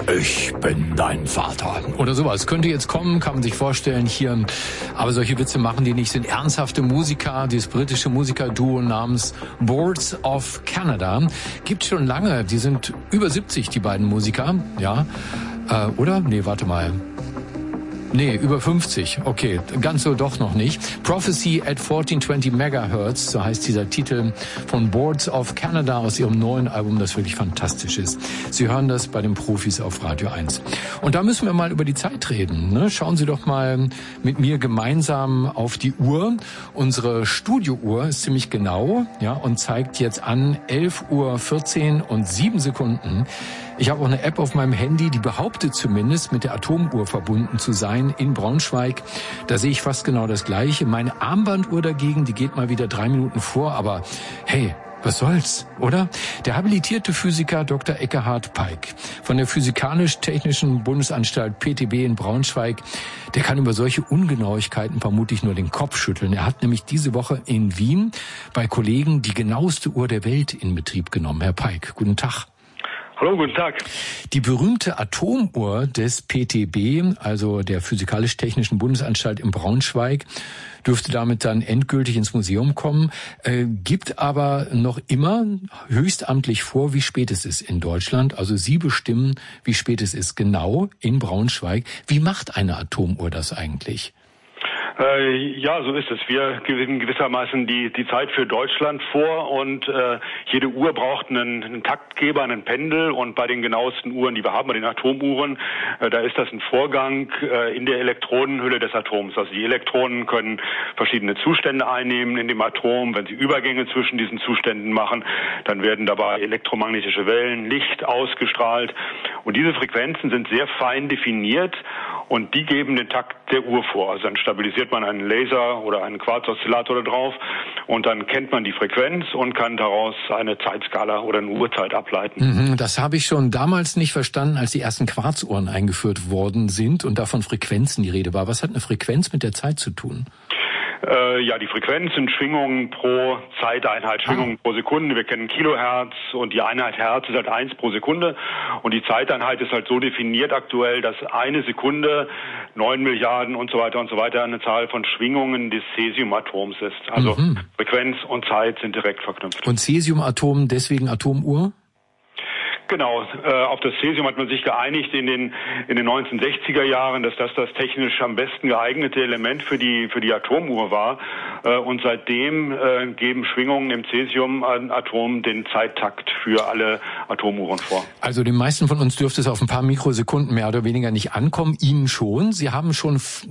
Ich bin dein Vater. Oder sowas. Könnte jetzt kommen, kann man sich vorstellen hier. Aber solche Witze machen die nicht. Sind ernsthafte Musiker. Dieses britische Musikerduo namens Boards of Canada. Gibt schon lange. Die sind über 70, die beiden Musiker. Ja. Oder? Nee, warte mal. Nee, über 50. Okay, ganz so doch noch nicht. Prophecy at 1420 Megahertz, so heißt dieser Titel von Boards of Canada aus ihrem neuen Album, das wirklich fantastisch ist. Sie hören das bei den Profis auf Radio 1. Und da müssen wir mal über die Zeit reden. Ne? Schauen Sie doch mal mit mir gemeinsam auf die Uhr. Unsere Studiouhr ist ziemlich genau, ja, und zeigt jetzt an 11:14 und 7 Sekunden. Ich habe auch eine App auf meinem Handy, die behauptet zumindest, mit der Atomuhr verbunden zu sein in Braunschweig. Da sehe ich fast genau das Gleiche. Meine Armbanduhr dagegen, die geht mal wieder 3 Minuten vor, aber hey, was soll's, oder? Der habilitierte Physiker Dr. Ekkehard Peik von der Physikalisch-Technischen Bundesanstalt PTB in Braunschweig, der kann über solche Ungenauigkeiten vermutlich nur den Kopf schütteln. Er hat nämlich diese Woche in Wien bei Kollegen die genaueste Uhr der Welt in Betrieb genommen. Herr Peik, guten Tag. Hallo, guten Tag. Die berühmte Atomuhr des PTB, also der Physikalisch-Technischen Bundesanstalt in Braunschweig, dürfte damit dann endgültig ins Museum kommen, gibt aber noch immer höchstamtlich vor, wie spät es ist in Deutschland. Also Sie bestimmen, wie spät es ist, genau in Braunschweig. Wie macht eine Atomuhr das eigentlich? Ja, so ist es. Wir gewinnen gewissermaßen die Zeit für Deutschland vor und jede Uhr braucht einen Taktgeber, einen Pendel, und bei den genauesten Uhren, die wir haben, bei den Atomuhren, da ist das ein Vorgang in der Elektronenhülle des Atoms. Also die Elektronen können verschiedene Zustände einnehmen in dem Atom. Wenn sie Übergänge zwischen diesen Zuständen machen, dann werden dabei elektromagnetische Wellen, Licht ausgestrahlt, und diese Frequenzen sind sehr fein definiert und die geben den Takt der Uhr vor. Also dann stabilisiert man einen Laser oder einen Quarzoszillator da drauf und dann kennt man die Frequenz und kann daraus eine Zeitskala oder eine Uhrzeit ableiten. Das habe ich schon damals nicht verstanden, als die ersten Quarzuhren eingeführt worden sind und da von Frequenzen die Rede war. Was hat eine Frequenz mit der Zeit zu tun? Ja, die Frequenz sind Schwingungen pro Zeiteinheit, Schwingungen pro Sekunde. Wir kennen Kilohertz und die Einheit Hertz ist halt 1 pro Sekunde. Und die Zeiteinheit ist halt so definiert aktuell, dass eine Sekunde 9 Milliarden und so weiter eine Zahl von Schwingungen des Cäsiumatoms ist. Also Frequenz und Zeit sind direkt verknüpft. Und Cäsiumatom, deswegen Atomuhr? Genau, auf das Cäsium hat man sich geeinigt in den 1960er Jahren, dass das technisch am besten geeignete Element für die Atomuhr war. Und seitdem geben Schwingungen im Cäsiumatom den Zeittakt für alle Atomuhren vor. Also den meisten von uns dürfte es auf ein paar Mikrosekunden mehr oder weniger nicht ankommen. Ihnen schon. Sie haben schon